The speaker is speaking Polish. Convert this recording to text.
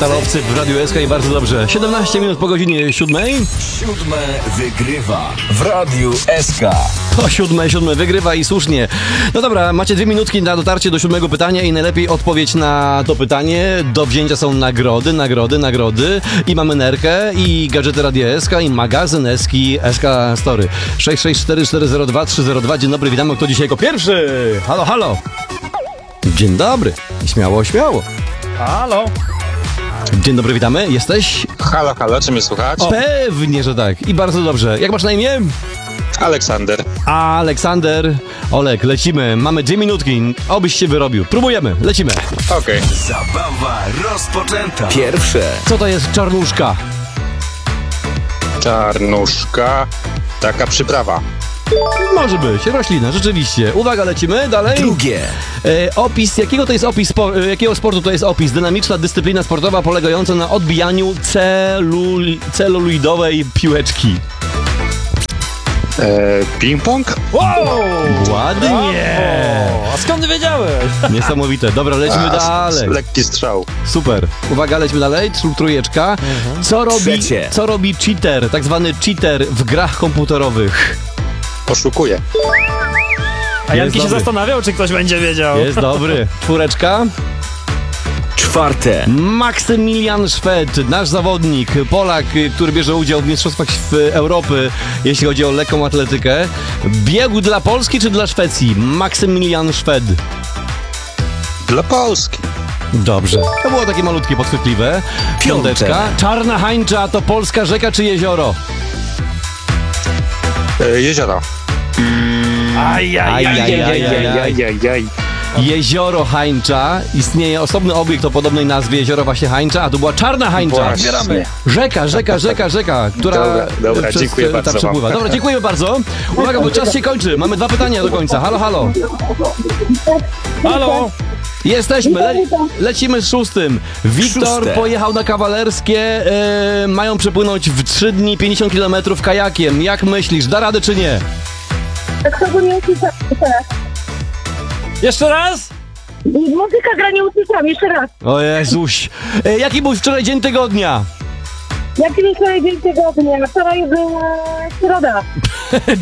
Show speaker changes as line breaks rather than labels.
metalowcy w Radiu SK i bardzo dobrze. 17 minut po godzinie 7.
7 wygrywa w Radiu SK.
Po 7 wygrywa i słusznie. No dobra, macie 2 minutki na dotarcie do 7 pytania i najlepiej odpowiedź na to pytanie. Do wzięcia są nagrody. I mamy nerkę, i gadżety Radia SK, i magazyn SK Story. 664402302. Dzień dobry, witamy. Kto dzisiaj jako pierwszy? Halo, halo. Dzień dobry. Śmiało.
Halo.
Dzień dobry, witamy. Jesteś?
Halo, czy mnie słychać?
Pewnie, że tak. I bardzo dobrze. Jak masz na imię?
Aleksander.
Aleksander. Olek, lecimy. Mamy 2 minutki. Obyś się wyrobił. Próbujemy. Lecimy.
Okej.
Zabawa rozpoczęta. Pierwsze.
Co to jest czarnuszka?
Czarnuszka. Taka przyprawa.
Może być. Roślina, rzeczywiście. Uwaga, lecimy. Dalej.
Drugie.
Opis. Jakiego sportu to jest opis? Dynamiczna dyscyplina sportowa polegająca na odbijaniu celuloidowej piłeczki.
Ping-pong?
Wow!
Ładnie.
A skąd wiedziałeś?
Niesamowite. Dobra, lecimy dalej.
Lekki strzał.
Super. Uwaga, lecimy dalej. Trójeczka.
Trzecie.
Co robi cheater? Tak zwany cheater w grach komputerowych.
Oszukuje.
A Janki się
dobry.
zastanawiał, czy ktoś będzie wiedział.
Jest dobry. 4.
Czwarte.
Maksymilian Szwed, nasz zawodnik, Polak, który bierze udział w mistrzostwach Europy, jeśli chodzi o lekką atletykę. Biegł dla Polski czy dla Szwecji? Maksymilian Szwed.
Dla Polski.
Dobrze. To było takie malutkie, podchwytliwe. 5. Czarna Hańcza to polska rzeka czy jezioro?
Jezioro.
Ajajajajaj. Jezioro Hańcza. Istnieje osobny obiekt o podobnej nazwie, jezioro właśnie Hańcza, a to była Czarna Hańcza.
Właśnie.
Rzeka, która
Dobra,
przez
dziękuję
ta
bardzo
przepływa.
wam.
Dobra, dziękujemy bardzo. Uwaga, bo czas się kończy. Mamy 2 pytania do końca. Halo.
Halo.
Jesteśmy, lecimy z 6. Wiktor
6.
pojechał na kawalerskie, mają przepłynąć w 3 dni 50 km kajakiem. Jak myślisz, da radę czy nie?
Tak to nie usłyszałam, jeszcze raz.
Jeszcze raz?
Muzyka gra, nie usłyszałam, jeszcze raz.
O Jezuś. Jaki był wczoraj dzień tygodnia?
Jaki był wczoraj dzień tygodnia? Wczoraj była środa.